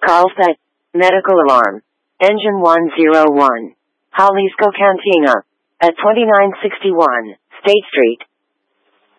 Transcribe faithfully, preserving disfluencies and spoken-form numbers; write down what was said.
Carlsbad. Medical alarm. Engine one zero one. Jalisco Cantina. At twenty-nine sixty-one State Street.